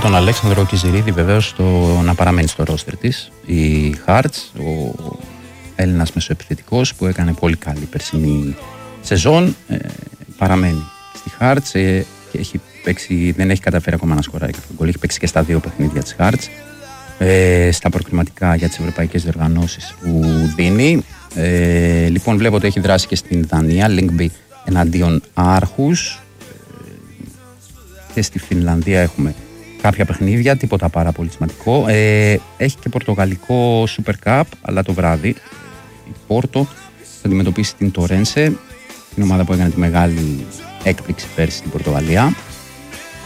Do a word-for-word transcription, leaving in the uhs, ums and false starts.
τον Αλέξανδρο Κιζηρίδη βεβαίως στο να παραμένει στο ρόστερ της. Η Hearts, ο Έλληνας μεσοεπιθετικός που έκανε πολύ καλή περσινή σεζόν, ε, παραμένει στη Hearts ε, και έχει παίξει, δεν έχει καταφέρει ακόμα να σκοράρει κάποιο γκολ. Έχει παίξει και στα δύο παιχνίδια της Hearts, ε, στα προκριματικά για τις ευρωπαϊκές διοργανώσεις που δίνει. Ε, λοιπόν, βλέπω ότι έχει δράσει και στην Δανία, Lyngby εναντίον Άρχους, ε, και στη Φινλανδία έχουμε κάποια παιχνίδια, τίποτα πάρα πολύ σημαντικό. Ε, έχει και πορτογαλικό Super Cup, αλλά το βράδυ η Πόρτο θα αντιμετωπίσει την Τορένσε, την ομάδα που έκανε τη μεγάλη έκπληξη πέρσι στην Πορτογαλία.